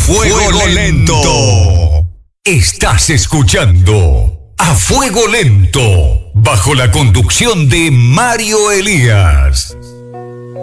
Fuego Lento. Estás escuchando A Fuego Lento, bajo la conducción de Mario Elías.